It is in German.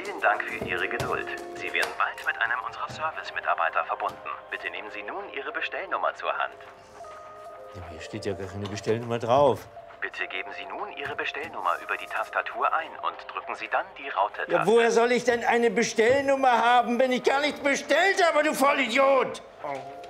Vielen Dank für Ihre Geduld. Sie werden bald mit einem unserer Service-Mitarbeiter verbunden. Bitte nehmen Sie nun Ihre Bestellnummer zur Hand. Ja, hier steht ja gar keine Bestellnummer drauf. Bitte geben Sie nun Ihre Bestellnummer über die Tastatur ein und drücken Sie dann die Raute-Taste. Ja, woher soll ich denn eine Bestellnummer haben, wenn ich gar nichts bestellt habe, du Vollidiot? Oh.